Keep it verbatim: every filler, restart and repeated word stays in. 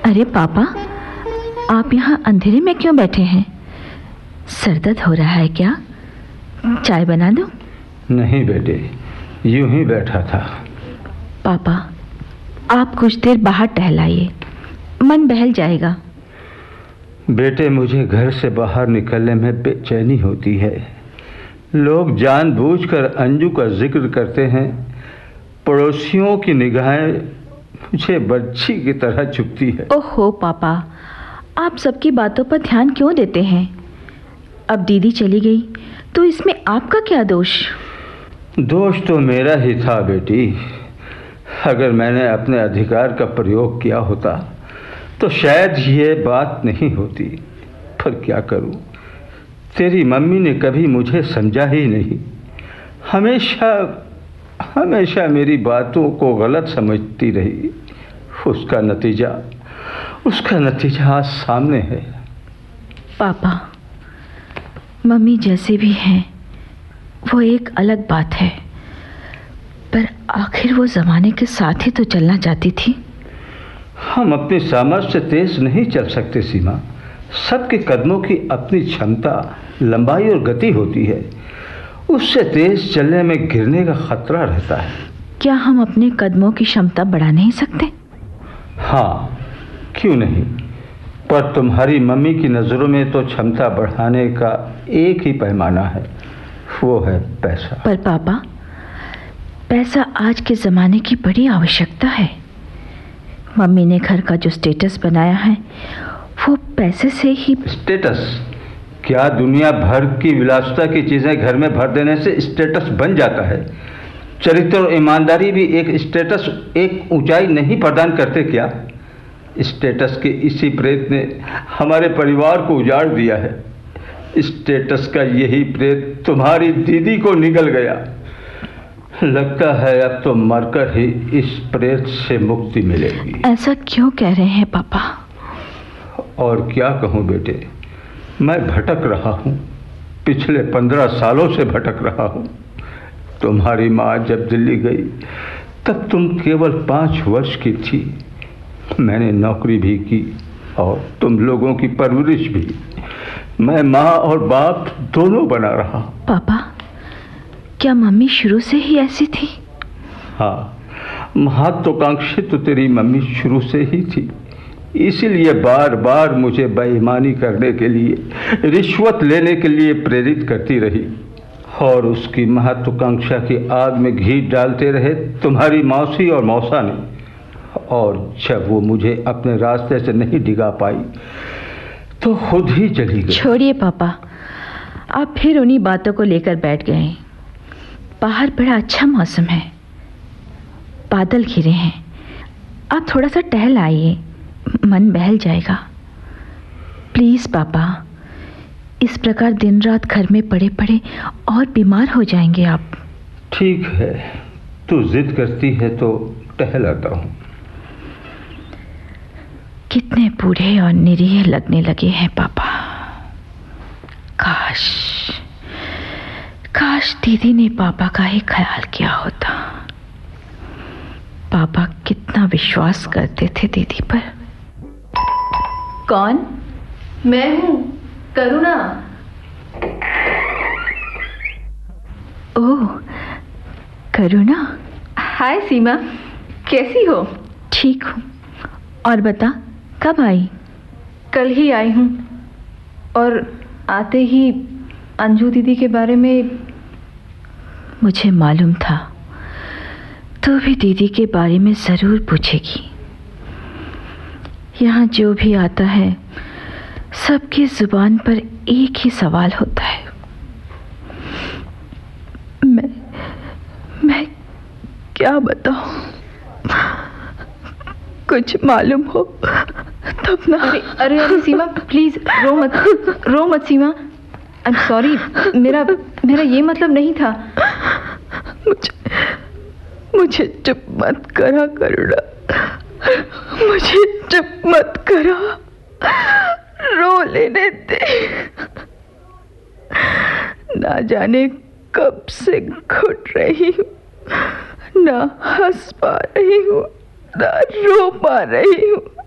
अरे पापा, आप यहाँ अंधेरे में क्यों बैठे हैं? सर दर्द हो रहा है क्या? चाय बना दूं? नहीं बेटे, यूं ही बैठा था। पापा, आप कुछ देर बाहर टहलाइए, मन बहल जाएगा। बेटे, मुझे घर से बाहर निकलने में बेचैनी होती है। लोग जानबूझकर अंजू का जिक्र करते हैं। पड़ोसियों की निगाहें मुझे बच्ची की तरह चुभती है। ओहो पापा, आप सबकी बातों पर ध्यान क्यों देते हैं? अब दीदी चली गई तो इसमें आपका क्या दोष? दोष तो मेरा ही था बेटी। अगर मैंने अपने अधिकार का प्रयोग किया होता तो शायद ये बात नहीं होती। पर क्या करूं, तेरी मम्मी ने कभी मुझे समझा ही नहीं। हमेशा हमेशा मेरी बातों को गलत समझती रही। उसका नतीजा उसका नतीजा आज सामने है। पापा, मम्मी जैसे भी हैं वो एक अलग बात है, पर आखिर वो जमाने के साथ ही तो चलना चाहती थी। हम अपनी सामर्थ्य से तेज नहीं चल सकते सीमा। सबके कदमों की अपनी क्षमता, लंबाई और गति होती है। उससे तेज चलने में गिरने का खतरा रहता है। क्या हम अपने कदमों की क्षमता बढ़ा नहीं सकते? हाँ, क्यों नहीं। पर तुम्हारी मम्मी की नज़रों में तो क्षमता बढ़ाने का एक ही पैमाना है, वो है पैसा। पर पापा, पैसा आज के ज़माने की बड़ी आवश्यकता है। मम्मी ने घर का जो स्टेटस बनाया है वो पैसे से ही। स्टेटस? क्या दुनिया भर की विलासिता की चीज़ें घर में भर देने से स्टेटस बन जाता है? चरित्र और ईमानदारी भी एक स्टेटस, एक ऊंचाई नहीं प्रदान करते क्या? स्टेटस के इसी प्रेत ने हमारे परिवार को उजाड़ दिया है। स्टेटस का यही प्रेत तुम्हारी दीदी को निगल गया। लगता है अब तो मरकर ही इस प्रेत से मुक्ति मिलेगी। ऐसा क्यों कह रहे हैं पापा? और क्या कहूँ बेटे, मैं भटक रहा हूँ। पिछले पंद्रह सालों से भटक रहा हूँ। तुम्हारी माँ जब दिल्ली गई तब तुम केवल पाँच वर्ष की थी। मैंने नौकरी भी की और तुम लोगों की परवरिश भी। मैं माँ और बाप दोनों बना रहा। पापा, क्या मम्मी शुरू से ही ऐसी थी? हाँ, महत्वाकांक्षी तो तेरी मम्मी शुरू से ही थी। इसीलिए बार बार मुझे बेईमानी करने के लिए, रिश्वत लेने के लिए प्रेरित करती रही। और उसकी महत्वाकांक्षा की आग में घी डालते रहे तुम्हारी मौसी और मौसा ने। और जब वो मुझे अपने रास्ते से नहीं डिगा पाई तो खुद ही चली गई। छोड़िए पापा, आप फिर उन्हीं बातों को लेकर बैठ गए। बाहर बड़ा अच्छा मौसम है, बादल घिरे हैं। आप थोड़ा सा टहल आइए, मन बहल जाएगा। प्लीज पापा, इस प्रकार दिन रात घर में पड़े पड़े और बीमार हो जाएंगे आप। ठीक है, तू जिद करती है तो टहल आता हूँ। कितने बूढ़े और निरीह लगने लगे हैं पापा। काश काश दीदी ने पापा का ही ख्याल किया होता। पापा कितना विश्वास करते थे दीदी पर। कौन? मैं हूँ, करुणा। ओह, करुणा। हाय सीमा, कैसी हो? ठीक हूँ। और बता, कब आई? कल ही आई हूँ, और आते ही अंजू दीदी के बारे में। मुझे मालूम था तू भी दीदी के बारे में जरूर पूछेगी। यहाँ जो भी आता है सबकी जुबान पर एक ही सवाल होता है, मैं मैं क्या बताऊं? कुछ मालूम हो तब ना। अरे अरे अरे सीमा, प्लीज रो मत, रो मत सीमा। आई एम सॉरी, मेरा मेरा ये मतलब नहीं था। मुझे मुझे चुप मत करा करुणा, मुझे चुप मत करा, रो लेने दे। ना जाने कब से घुट रही हूँ, ना हंस पा रही हूँ, ना रो पा रही हूँ।